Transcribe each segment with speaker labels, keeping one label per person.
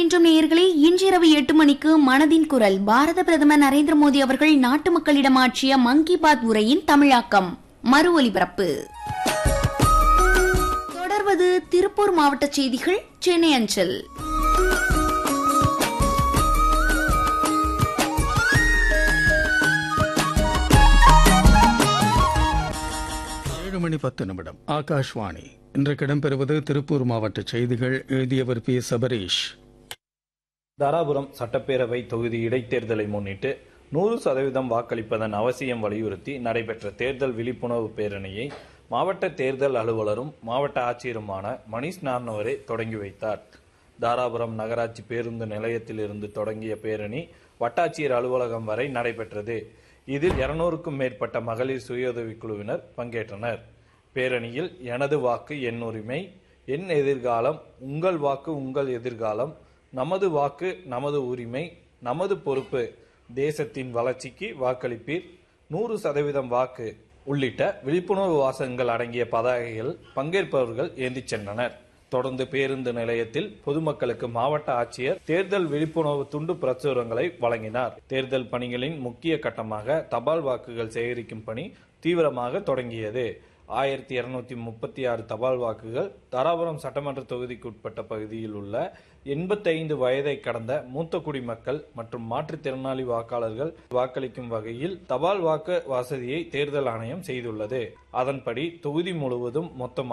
Speaker 1: இருக்கின்றோம் நேயர்களே. இன்றிரவு 8 மணிக்கு மனதின் குரல். பாரத பிரதமர் நரேந்திர மோடி அவர்கள் நாட்டு மக்களிடம் ஆற்றிய மன் கி பாத் உரையின் தமிழாக்கம் மறு ஒலிபரப்பு. தொடர்வது திருப்பூர் மாவட்ட செய்திகள், சென்னை அஞ்சல்.
Speaker 2: மணி 10 ஆகாஷ்வாணி. இன்றைக்கு இடம்பெறுவது திருப்பூர் மாவட்ட செய்திகள். எழுதியவர் பி. சபரீஷ்.
Speaker 3: தாராபுரம் சட்டப்பேரவை தொகுதி இடைத்தேர்தலை முன்னிட்டு 100% வாக்களிப்பதன் அவசியம் வலியுறுத்தி நடைபெற்ற தேர்தல் விழிப்புணர்வு பேரணியை மாவட்ட தேர்தல் அலுவலரும் மாவட்ட ஆட்சியருமான மணிஷ் நார்னவரே தொடங்கி வைத்தார். தாராபுரம் நகராட்சி பேருந்து நிலையத்திலிருந்து தொடங்கிய பேரணி வட்டாட்சியர் அலுவலகம் வரை நடைபெற்றது. இதில் 200க்கும் மேற்பட்ட மகளிர் சுயஉதவிக் குழுவினர் பங்கேற்றனர். பேரணியில் எனது வாக்கு என் உரிமை, என் எதிர்காலம், உங்கள் வாக்கு உங்கள் எதிர்காலம், நமது வாக்கு நமது உரிமை, நமது பொறுப்பு, தேசத்தின் வளர்ச்சிக்கு வாக்களிப்பீர், 100% வாக்கு உள்ளிட்ட விழிப்புணர்வு வாசகங்கள் அடங்கிய பதாகைகள் பங்கேற்பவர்கள் ஏந்திச் சென்றனர். தொடர்ந்து பேருந்து நிலையத்தில் பொதுமக்களுக்கு மாவட்ட ஆட்சியர் தேர்தல் விழிப்புணர்வு துண்டு பிரசுரங்களை வழங்கினார். தேர்தல் பணிகளின் முக்கிய கட்டமாக தபால் வாக்குகள் சேகரிக்கும் பணி தீவிரமாக தொடங்கியது. 1236 தபால் வாக்குகள் தாராபுரம் சட்டமன்ற தொகுதிக்குட்பட்ட பகுதியில் உள்ள 85 வயதை கடந்த மூத்த குடிமக்கள் மற்றும் மாற்றுத்திறனாளி வாக்காளர்கள் வாக்களிக்கும் வகையில் தபால் வாக்கு வசதியை தேர்தல் ஆணையம் செய்துள்ளது. அதன்படி தொகுதி முழுவதும் மொத்தம்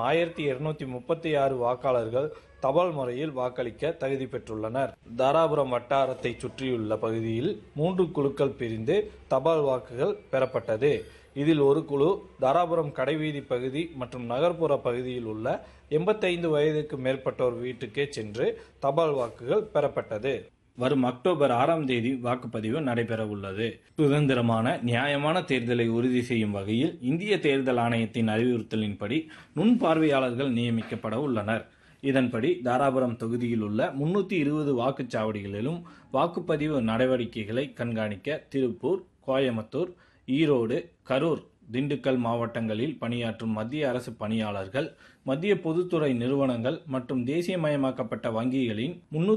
Speaker 3: 1236 வாக்காளர்கள் தபால் முறையில் வாக்களிக்க தகுதி பெற்றுள்ளனர். தாராபுரம் வட்டாரத்தை சுற்றியுள்ள பகுதியில் 3 குழுக்கள் பிரிந்து தபால் வாக்குகள் பெறப்பட்டது. இதில் ஒரு குழு தாராபுரம் கடைவீதி பகுதி மற்றும் நகர்ப்புற பகுதியில் உள்ள 85 வயதுக்கு மேற்பட்டோர் வீட்டுக்கே சென்று தபால் வாக்குகள் பெறப்பட்டது. வரும் அக்டோபர் 6ஆம் தேதி வாக்குப்பதிவு நடைபெற உள்ளது. சுதந்திரமான நியாயமான தேர்தலை உறுதி செய்யும் வகையில் இந்திய தேர்தல் ஆணையத்தின் அறிவுறுத்தலின்படி நுண்பார்வையாளர்கள் நியமிக்கப்பட உள்ளனர். இதன்படி தாராபுரம் தொகுதியில் உள்ள 320 வாக்குச்சாவடிகளிலும் வாக்குப்பதிவு நடவடிக்கைகளை கண்காணிக்க திருப்பூர், கோயம்புத்தூர், ஈரோடு, கரூர், திண்டுக்கல் மாவட்டங்களில் பணியாற்றும் மத்திய அரசு பணியாளர்கள், மத்திய பொதுத்துறை நிறுவனங்கள் மற்றும் தேசியமயமாக்கப்பட்ட வங்கிகளின்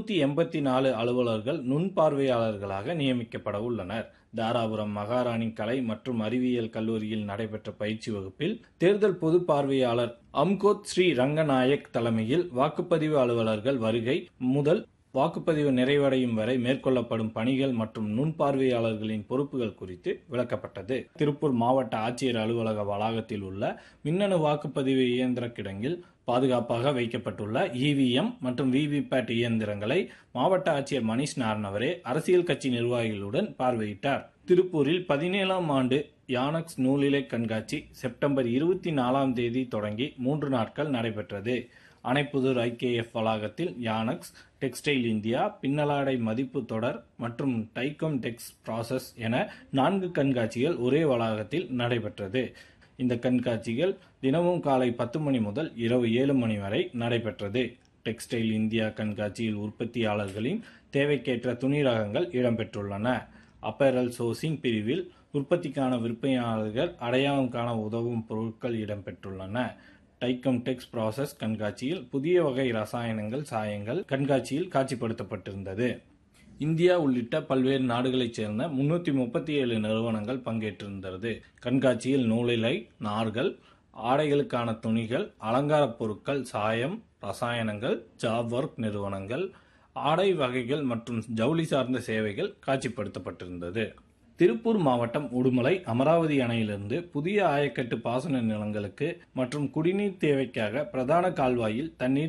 Speaker 3: 384 அலுவலர்கள் நுண்பார்வையாளர்களாக நியமிக்கப்பட உள்ளனர். தாராபுரம் மகாராணி கலை மற்றும் அறிவியல் கல்லூரியில் நடைபெற்ற பயிற்சி வகுப்பில் தேர்தல் பொது பார்வையாளர் அம்கோத் ஸ்ரீ ரங்கநாயக் தலைமையில் வாக்குப்பதிவு அலுவலர்கள் வருகை முதல் வாக்குப்பதிவு நிறைவடையும் வரை மேற்கொள்ளப்படும் பணிகள் மற்றும் நுண்பார்வையாளர்களின் பொறுப்புகள் குறித்து விளக்கப்பட்டது. திருப்பூர் மாவட்ட ஆட்சியர் அலுவலக வளாகத்தில் உள்ள மின்னணு வாக்குப்பதிவு இயந்திர கிடங்கில் பாதுகாப்பாக வைக்கப்பட்டுள்ள இவிஎம் மற்றும் விவிபேட் இயந்திரங்களை மாவட்ட ஆட்சியர் மணிஷ் நார்னவரே அரசியல் கட்சி நிர்வாகிகளுடன் பார்வையிட்டார். திருப்பூரில் 17ஆம் ஆண்டு யானக்ஸ் நூலிலை கண்காட்சி செப்டம்பர் 24ஆம் தேதி தொடங்கி 3 நாட்கள் நடைபெற்றது. அணைப்புதூர் ஐகேஎஃப் வளாகத்தில் யானக்ஸ், டெக்ஸ்டைல் இந்தியா, பின்னலாடை மதிப்பு தொடர் மற்றும் டைகம் டெக்ஸ் ப்ராசஸ் என 4 கண்காட்சிகள் ஒரே வளாகத்தில் நடைபெற்றது. இந்த கண்காட்சிகள் தினமும் காலை 10 மணி முதல் இரவு 7 மணி வரை நடைபெற்றது. டெக்ஸ்டைல் இந்தியா கண்காட்சியில் உற்பத்தியாளர்களின் தேவைக்கேற்ற துணி ரகங்கள் இடம்பெற்றுள்ளன. அப்பேரல் சோர்சிங் பிரிவில் உற்பத்திக்கான விற்பனையாளர்கள் அடையாளம் காண உதவும் பொருட்கள் இடம்பெற்றுள்ளன. டைகம் டெக்ஸ் ப்ராசஸ் கண்காட்சியில் புதிய வகை ரசாயனங்கள், சாயங்கள் கண்காட்சியில் காட்சிப்படுத்தப்பட்டிருந்தது. இந்தியா உள்ளிட்ட பல்வேறு நாடுகளைச் சேர்ந்த 337 நிறுவனங்கள் பங்கேற்றிருந்தது. கண்காட்சியில் நூலிலை, நார்கள், ஆடைகளுக்கான துணிகள், அலங்கார பொருட்கள், சாயம், ரசாயனங்கள், ஜாப் ஒர்க் நிறுவனங்கள், ஆடை வகைகள் மற்றும் ஜவுளி சார்ந்த சேவைகள் காட்சிப்படுத்தப்பட்டிருந்தது. திருப்பூர் மாவட்டம் உடுமலை அமராவதி அணையிலிருந்து புதிய ஆயக்கட்டு பாசன நிலங்களுக்கு மற்றும் குடிநீர் தேவைக்காக பிரதான கால்வாயில் தண்ணீர்